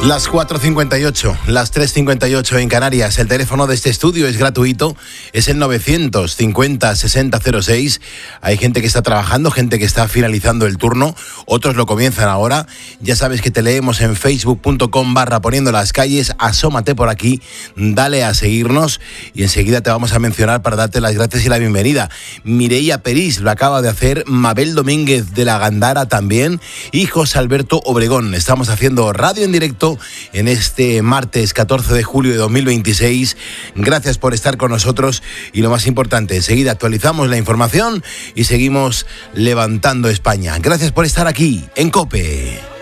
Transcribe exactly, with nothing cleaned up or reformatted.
Las cuatro cincuenta y ocho, las tres cincuenta y ocho en Canarias. El teléfono de este estudio es gratuito, es el novecientos cincuenta sesenta cero seis. Hay gente que está trabajando, gente que está finalizando el turno, otros lo comienzan ahora. Ya sabes que te leemos en facebook punto com barra poniendo las calles. Asómate por aquí, dale a seguirnos y enseguida te vamos a mencionar para darte las gracias y la bienvenida. Mireia Perís lo acaba de hacer, Mabel Domínguez de la Gandara también y José Alberto Obregón. Estamos haciendo radio en directo en este martes catorce de julio de dos mil veintiséis. Gracias por estar con nosotros y lo más importante, enseguida actualizamos la información y seguimos levantando España. Gracias por estar aquí en COPE.